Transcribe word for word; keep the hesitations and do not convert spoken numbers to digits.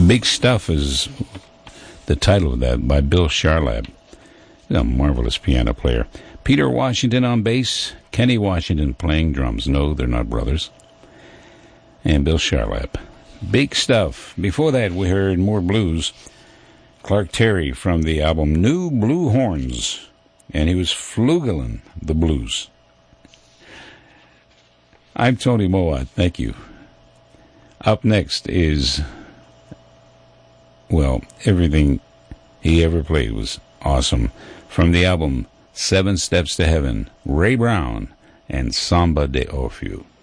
Big Stuff is the title of that, by Bill Charlap. He's a marvelous piano player. Peter Washington on bass, Kenny Washington playing drums. No, they're not brothers. And Bill Charlap. Big Stuff. Before that, we heard more blues. Clark Terry from the album New Blue Horns. And he was flugelin' the blues. I'm Tony Mowat. Thank you. Up next is, well, everything he ever played was awesome. From the album Seven Steps to Heaven, Ray Brown and Samba de Orfeo.